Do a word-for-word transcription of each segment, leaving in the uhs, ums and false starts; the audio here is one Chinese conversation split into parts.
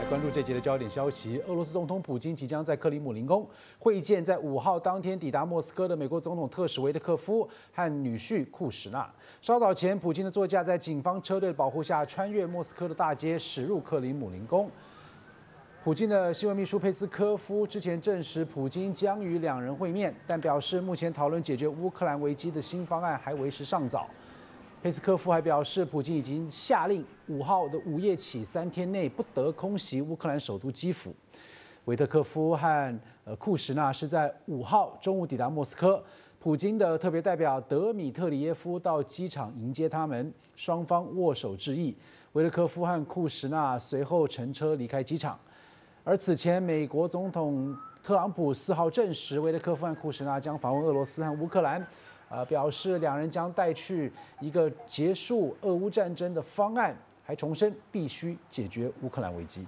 关注这节的焦点消息，俄罗斯总统普京即将在克里姆林宫会见在五号当天抵达莫斯科的美国总统特使维特科夫和女婿库什纳。稍早前，普京的座驾在警方车队的保护下穿越莫斯科的大街，驶入克里姆林宫。普京的新闻秘书佩斯科夫之前证实，普京将与两人会面，但表示目前讨论解决乌克兰危机的新方案还为时尚早。佩斯科夫还表示，普京已经下令五号的午夜起三天内不得空袭乌克兰首都基辅。维特科夫和呃库什纳是在五号中午抵达莫斯科，普京的特别代表德米特里耶夫到机场迎接他们，双方握手致意。维特科夫和库什纳随后乘车离开机场。而此前，美国总统特朗普四号证实，维特科夫和库什纳将访问俄罗斯和乌克兰。呃，表示两人将带去一个结束俄乌战争的方案，还重申必须解决乌克兰危机。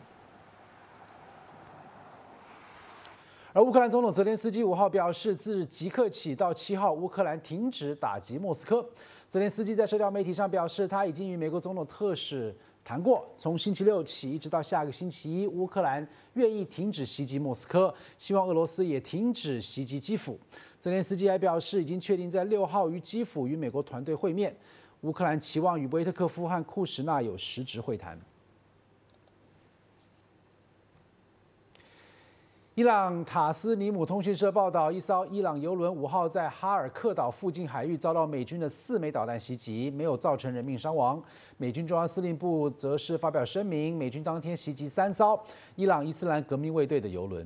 而乌克兰总统泽连斯基五号表示，自即刻起到七号，乌克兰停止打击莫斯科。泽连斯基在社交媒体上表示，他已经与美国总统特使谈过，从星期六起一直到下个星期一，乌克兰愿意停止袭击莫斯科，希望俄罗斯也停止袭击基辅。泽连斯基还表示，已经确定在六号于基辅与美国团队会面。乌克兰期望与维特科夫和库什纳有实质会谈。伊朗塔斯尼姆通讯社报道，一艘伊朗油轮五号在哈尔克岛附近海域遭到美军的四枚导弹袭击，没有造成人命伤亡。美军中央司令部则是发表声明，美军当天袭击三艘伊朗伊斯兰革命卫队的油轮。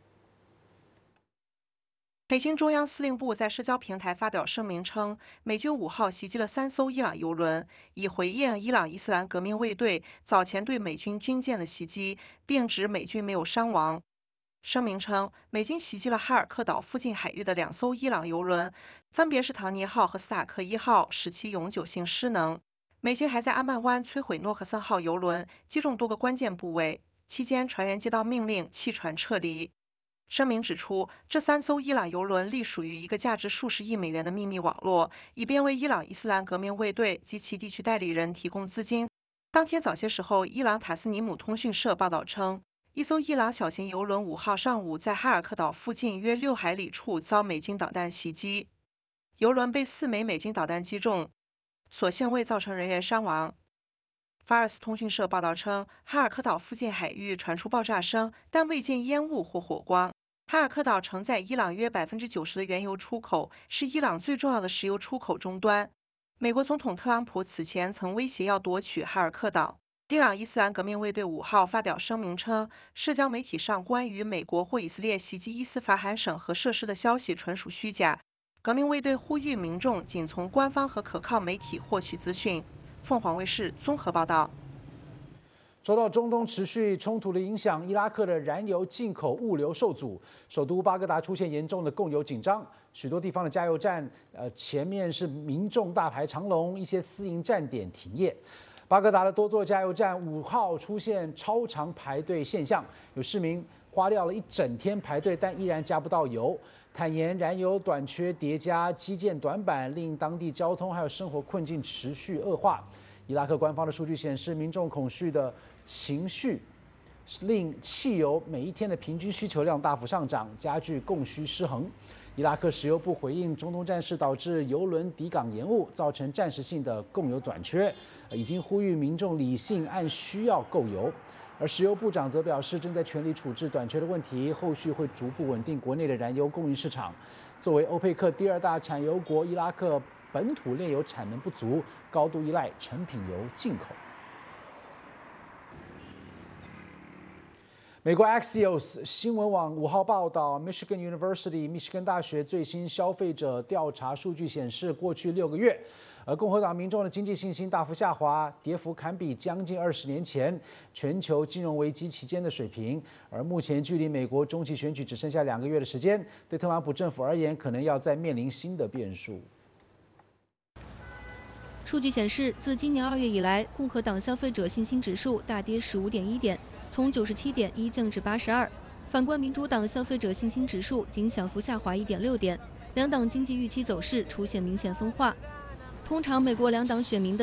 美军中央司令部在社交平台发表声明称，美军五号袭击了三艘伊朗油轮，以回应伊朗伊斯兰革命卫队早前对美军军舰的袭击，并指美军没有伤亡。声明称，美军袭击了哈尔克岛附近海域的两艘伊朗油轮，分别是唐尼号和斯塔克一号，使其永久性失能。美军还在阿曼湾摧毁诺克森号油轮，击中多个关键部位，期间船员接到命令弃船撤离。声明指出，这三艘伊朗油轮隶属于一个价值数十亿美元的秘密网络，以便为伊朗伊斯兰革命卫队及其地区代理人提供资金。当天早些时候，伊朗塔斯尼姆通讯社报道称，一艘伊朗小型油轮五号上午在哈尔克岛附近约六海里处遭美军导弹袭击，油轮被四枚美军导弹击中，所幸未造成人员伤亡。法尔斯通讯社报道称，哈尔克岛附近海域传出爆炸声，但未见烟雾或火光。哈尔克岛承载伊朗约百分之九十的原油出口，是伊朗最重要的石油出口终端。美国总统特朗普此前曾威胁要夺取哈尔克岛。伊朗伊斯兰革命卫队五号发表声明称，社交媒体上关于美国或以色列袭击伊斯法罕省核设施的消息纯属虚假。革命卫队呼吁民众仅从官方和可靠媒体获取资讯。凤凰卫视综合报道。 受到中东持续冲突的影响，伊拉克的燃油进口物流受阻，首都巴格达出现严重的供油紧张，许多地方的加油站，呃，前面是民众大排长龙，一些私营站点停业。巴格达的多座加油站五号出现超长排队现象，有市民花掉了一整天排队，但依然加不到油。坦言，燃油短缺叠加基建短板，令当地交通还有生活困境持续恶化。伊拉克官方的数据显示，民众恐惧的情绪令汽油每一天的平均需求量大幅上涨，加剧供需失衡。伊拉克石油部回应中东战事导致油轮抵港延误，造成暂时性的供油短缺，已经呼吁民众理性按需要购油。而石油部长则表示，正在全力处置短缺的问题，后续会逐步稳定国内的燃油供应市场。作为欧佩克第二大产油国，伊拉克本土炼油产能不足，高度依赖成品油进口。美国 Axios 新闻网五号报道 ，Michigan University 密歇根大学最新消费者调查数据显示，过去六个月，而共和党民众的经济信心大幅下滑，跌幅堪比将近二十年前全球金融危机期间的水平。而目前距离美国中期选举只剩下两个月的时间，对特朗普政府而言，可能要再面临新的变数。 数据显示，自今年二月以来，共和党消费者信心指数大跌十五点一点，从九十七点一降至八十二。反观民主党消费者信心指数仅小幅下滑一点六点，两党经济预期走势出现明显分化。通常，美国两党选民的